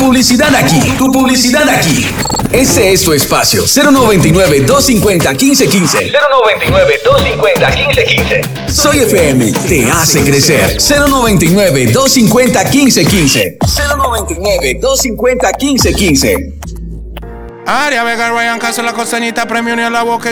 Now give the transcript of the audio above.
publicidad aquí, tu publicidad aquí. Este es tu espacio. 099-250-1515. 099-250-1515. Soy FM, te hace crecer. 099-250-1515. 099-250-1515. Área Vega, Ryan Caso, La Costeñita, Premio Unión, La Boca,